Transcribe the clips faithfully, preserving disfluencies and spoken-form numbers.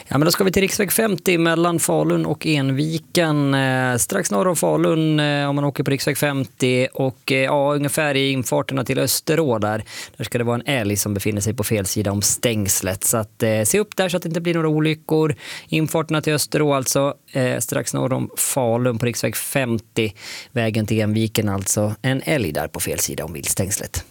Ja, men då ska vi till riksväg femtio mellan Falun och Enviken. Eh, strax norr om Falun eh, om man åker på riksväg femtio och eh, ja, ungefär i infarterna till Österå där. Där ska det vara en älg som befinner sig på fel sida om stängslet. Så att, eh, se upp där så att det inte blir några olyckor. Infarterna till Österå alltså eh, strax norr om Falun på riksväg femtio. Vägen till Enviken alltså. En älg där på fel sida om viltstängslet.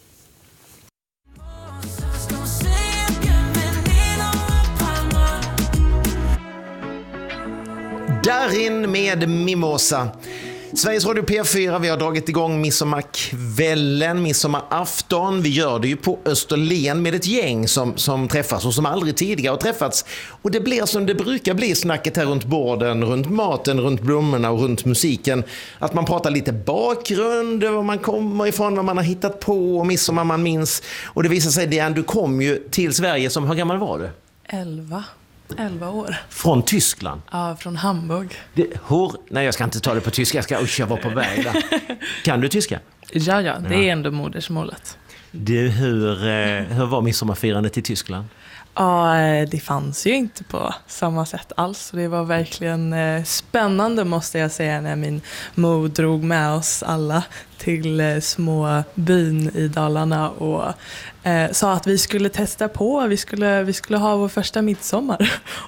Darin med Mimosa. Sveriges Radio P fyra, vi har dragit igång midsommarkvällen, midsommarafton. Vi gör det ju på Österlen med ett gäng som, som träffas och som aldrig tidigare har träffats. Och det blir som det brukar bli snacket här runt borden, runt maten, runt blommorna och runt musiken. Att man pratar lite bakgrund, var man kommer ifrån, vad man har hittat på och midsommar man minns. Och det visar sig, Diane, du kom ju till Sverige som, hur gammal var du? Elva. Elva år. Från Tyskland? Ja, från Hamburg. Det, hur? Nej, jag ska inte ta det på tyska. Jag ska usch, jag var på väg där. Kan du tyska? Ja, ja, det är ändå modersmålet. Du, hur, hur var midsommarfirandet i Tyskland? Ja, det fanns ju inte på samma sätt alls. Det var verkligen spännande, måste jag säga, när min mor drog med oss alla till små byn i Dalarna och eh, sa att vi skulle testa på, vi skulle, vi skulle ha vår första midsommar.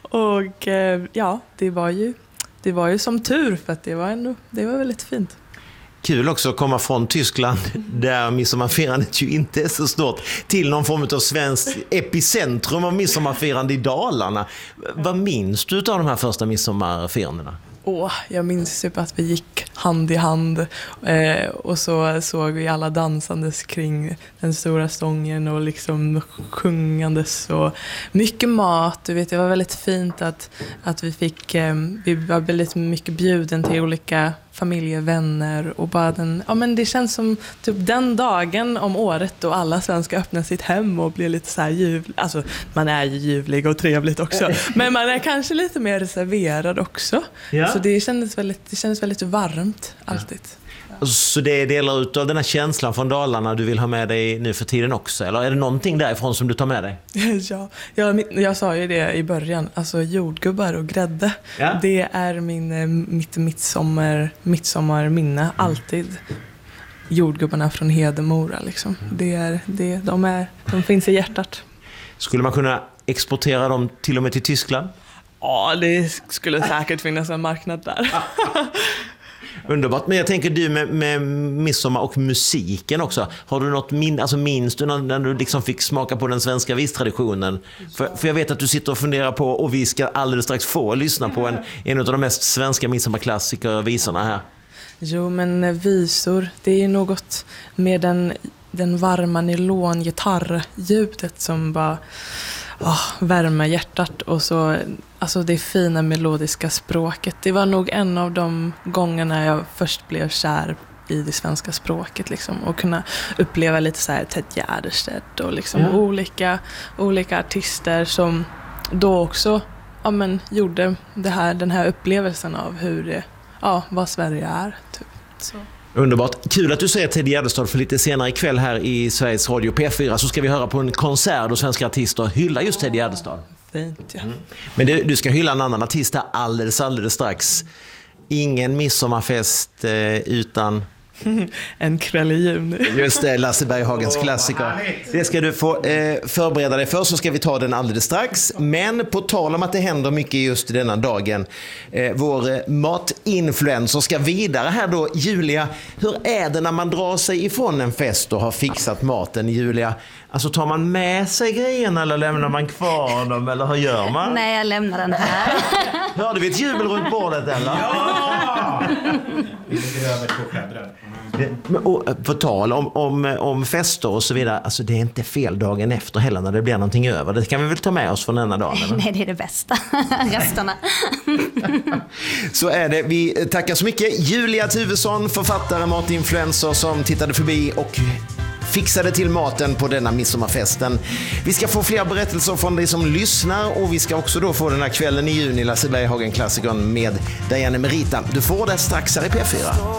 Och eh, ja, det var ju det var ju som tur, för att det var ändå, det var väldigt fint. Kul också att komma från Tyskland, där midsommarfirandet ju inte är så stort, till någon form av svensk epicentrum av midsommarfirande i Dalarna. Vad minns du av de här första midsommarfirandena? Åh, jag minns typ att vi gick hand i hand eh, och så såg vi alla dansandes kring den stora stången och liksom sjungandes och mycket mat. Du vet, det var väldigt fint att, att vi fick, eh, vi var väldigt mycket bjuden till olika familjevänner och bara den, ja men det känns som typ den dagen om året då alla svenskar öppnar sitt hem och blir lite så här ljuvlig. Alltså man är ju ljuvlig och trevligt också, men man är kanske lite mer reserverad också. Ja. Så det kändes väldigt, det kändes väldigt varmt alltid. Ja. Så det är delar ut av den här känslan från Dalarna du vill ha med dig nu för tiden också? Eller är det någonting därifrån som du tar med dig? Ja, jag, jag sa ju det i början. Alltså jordgubbar och grädde. Ja. Det är min, mitt midsommar, midsommarminne. Alltid. Jordgubbarna från Hedemora liksom. Det är, det, de, är, de finns i hjärtat. Skulle man kunna exportera dem till och med till Tyskland? Ja, det skulle säkert finnas en marknad där. Underbart, men jag tänker du med, med midsommar och musiken också. Har du något min, alltså minns du när, när du liksom fick smaka på den svenska vistraditionen? För, för jag vet att du sitter och funderar på, och vi ska alldeles strax få lyssna på en, en av de mest svenska midsommarklassiker visorna här. Jo, men visor, det är ju något med den, den varma nylongitarrljudet som bara oh, värmer hjärtat, och så alltså det fina melodiska språket. Det var nog en av de gångerna jag först blev kär i det svenska språket liksom, och kunna uppleva lite så här Ted Gärdestad och liksom mm. olika olika artister som då också ja men gjorde det här, den här upplevelsen av hur det, ja, vad Sverige är typ. Så. Underbart. Kul att du säger Ted Gärdestad, för lite senare ikväll här i Sveriges Radio P fyra så ska vi höra på en konsert och svenska artister hylla just Ted Gärdestad. Fint, ja. Mm. Men du, du ska hylla en annan artist här alldeles, alldeles strax. Ingen midsommarfest eh, utan... en kväll i juni. Just det, Lasse Berghagens klassiker. Det ska du få eh, förbereda dig för, så ska vi ta den alldeles strax. Men på tal om att det händer mycket just denna dagen, eh, vår eh, matinfluencer ska vidare här då. Julia, hur är det när man drar sig ifrån en fest och har fixat maten, Julia? Alltså tar man med sig grejerna eller lämnar man kvar dem, eller hur gör man? Nej, jag lämnar den här. Hörde vi ett jubel runt bordet eller? Ja! Vi ligger över två skärbräd. På tal om, om, om fester och så vidare, alltså det är inte fel dagen efter heller när det blir någonting över. Det kan vi väl ta med oss från denna dagen? Eller? Nej, det är det bästa. Resterna. Så är det. Vi tackar så mycket Julia Tuvesson, författare, matinfluencer, som tittade förbi och fixade till maten på denna midsommarfesten. Vi ska få fler berättelser från dig som lyssnar, och vi ska också då få den här kvällen i juni, Lasse Berghagen-klassikern med Diane Merita. Du får det strax här i P fyra.